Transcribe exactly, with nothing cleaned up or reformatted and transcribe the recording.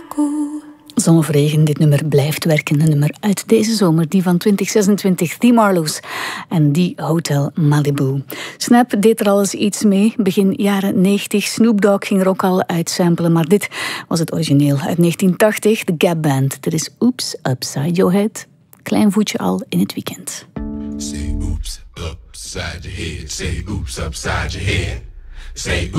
Zon of regen, dit nummer blijft werken. Een nummer uit deze zomer, die van twintig zesentwintig, The Marlows en die Hotel Malibu. Snap deed er al eens iets mee, begin jaren negentig. Snoop Dogg ging er ook al uitsamplen, maar dit was het origineel uit negentien tachtig, de Gap Band. Dit is Oops Upside Your Head. Klein voetje al in het weekend. Say oops upside your head. Say oops upside your head. Say